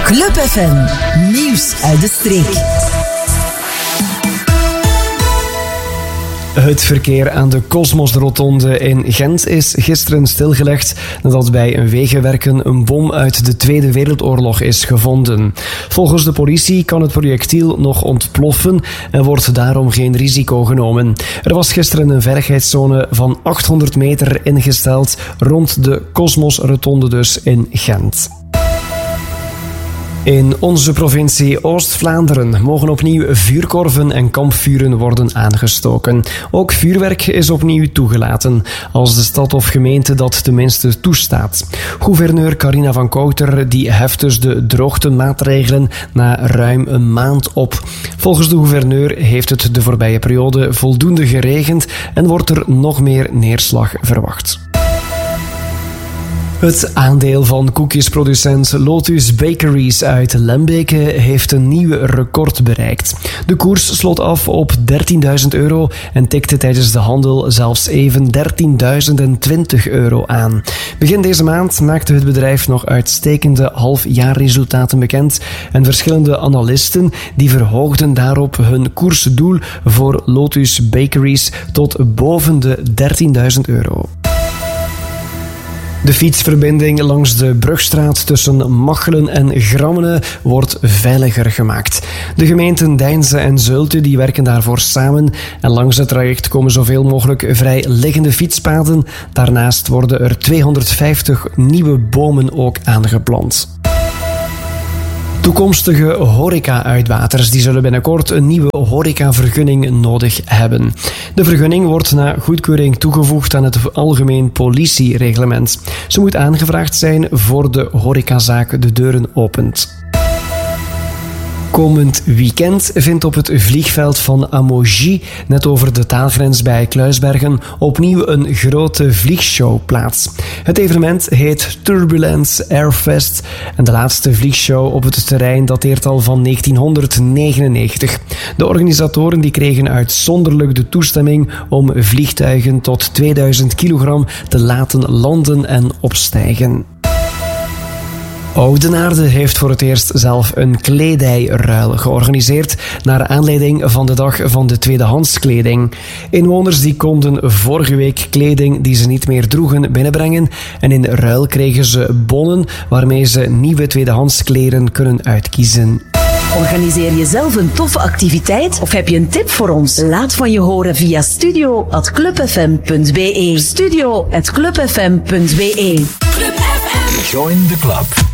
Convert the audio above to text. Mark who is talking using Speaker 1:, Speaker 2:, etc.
Speaker 1: Club FM, nieuws uit de streek.
Speaker 2: Het verkeer aan de Cosmos-rotonde in Gent is gisteren stilgelegd nadat bij een wegenwerken een bom uit de Tweede Wereldoorlog is gevonden. Volgens de politie kan het projectiel nog ontploffen en wordt daarom geen risico genomen. Er was gisteren een veiligheidszone van 800 meter ingesteld rond de Cosmos-rotonde dus in Gent. In onze provincie Oost-Vlaanderen mogen opnieuw vuurkorven en kampvuren worden aangestoken. Ook vuurwerk is opnieuw toegelaten, als de stad of gemeente dat tenminste toestaat. Gouverneur Carina van Kouter die heft dus de droogtemaatregelen na ruim een maand op. Volgens de gouverneur heeft het de voorbije periode voldoende geregend en wordt er nog meer neerslag verwacht. Het aandeel van koekjesproducent Lotus Bakeries uit Lembeke heeft een nieuw record bereikt. De koers sloot af op €13.000 en tikte tijdens de handel zelfs even €13.020 aan. Begin deze maand maakte het bedrijf nog uitstekende halfjaarresultaten bekend en verschillende analisten die verhoogden daarop hun koersdoel voor Lotus Bakeries tot boven de €13.000. De fietsverbinding langs de Brugstraat tussen Machelen en Grammene wordt veiliger gemaakt. De gemeenten Deinze en Zulte die werken daarvoor samen en langs het traject komen zoveel mogelijk vrij liggende fietspaden. Daarnaast worden er 250 nieuwe bomen ook aangeplant. Toekomstige horeca-uitbaters die zullen binnenkort een nieuwe horecavergunning nodig hebben. De vergunning wordt na goedkeuring toegevoegd aan het algemeen politiereglement. Ze moet aangevraagd zijn voor de horecazaak de deuren opent. Komend weekend vindt op het vliegveld van Amogy, net over de taalgrens bij Kluisbergen, opnieuw een grote vliegshow plaats. Het evenement heet Turbulence Airfest en de laatste vliegshow op het terrein dateert al van 1999. De organisatoren die kregen uitzonderlijk de toestemming om vliegtuigen tot 2000 kilogram te laten landen en opstijgen. Oudenaarde heeft voor het eerst zelf een kledijruil georganiseerd naar aanleiding van de dag van de tweedehandskleding. Inwoners die konden vorige week kleding die ze niet meer droegen binnenbrengen en in ruil kregen ze bonnen waarmee ze nieuwe tweedehandskleren kunnen uitkiezen.
Speaker 1: Organiseer je zelf een toffe activiteit of heb je een tip voor ons? Laat van je horen via studio@clubfm.be. Studio@clubfm.be.
Speaker 3: Club FM. Join the club.